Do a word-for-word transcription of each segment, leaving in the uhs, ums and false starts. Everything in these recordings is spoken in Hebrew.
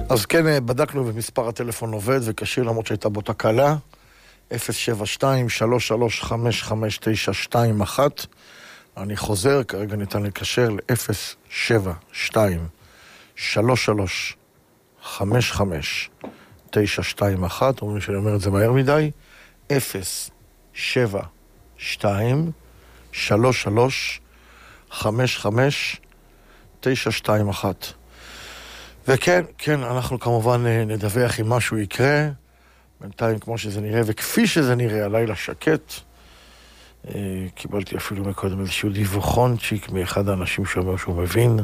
אז כן, בדקנו ומספר הטלפון עובד וקשיר למרות שהייתה בו תקלה. אפס שבע שתיים שלוש שלוש חמש חמש תשע שתיים אחת. אני חוזר, כרגע ניתן לקשר ל-אפס שבע שתיים שלוש שלוש חמש חמש תשע שתיים אחת. אומרים שאני אומר את זה מהר מדי. אפס שבע שתיים שלוש שלוש חמש חמש תשע שתיים אחת. וכן, כן, אנחנו כמובן נדווח אם משהו יקרה. בינתיים כמו שזה נראה, וכפי שזה נראה, הלילה שקט. קיבלתי אפילו מקודם איזשהו דיווחונצ'יק מאחד האנשים שאומר שהוא מבין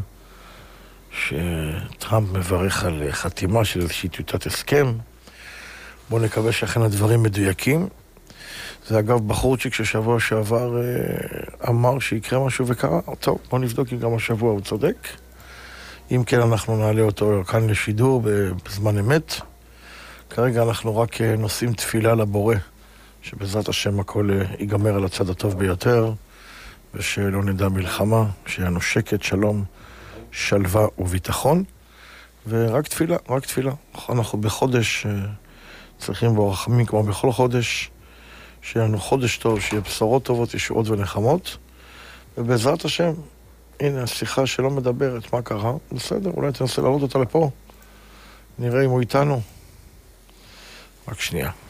שטראמפ מברך על חתימה של איזושהי טיוטת הסכם. בואו נקווה שאכן הדברים מדויקים. זה אגב בחורצ'יק ששבוע שעבר אמר שיקרה משהו וקרה. טוב, בואו נבדוק אם גם השבוע הוא צודק. אם כן, אנחנו נעלה אותו כאן לשידור בזמן אמת. כרגע אנחנו רק נושאים תפילה לבורא, שבעזרת השם הכל ייגמר על הצד הטוב ביותר, ושלא נדע מלחמה, שיהיה לנו שקט, שלום, שלווה וביטחון. ורק תפילה, רק תפילה. אנחנו בחודש צריכים בו רחמים כמו בכל חודש, שיהיה לנו חודש טוב, שיהיה בשורות טובות, ישועות ונחמות. ובעזרת השם, הנה השיחה שלא מדברת, מה קרה? בסדר, אולי תנסה להעלות אותה לפה. נראה אם הוא איתנו. רק שנייה.